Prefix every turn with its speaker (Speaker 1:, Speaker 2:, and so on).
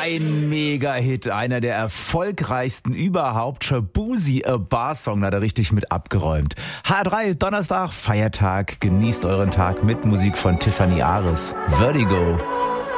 Speaker 1: Ein Mega-Hit, einer der erfolgreichsten überhaupt. Shaboozey, A Bar Song, da hat er richtig mit abgeräumt. H3, Donnerstag, Feiertag. Genießt euren Tag mit Musik von Tiffany Ares. Vertigo.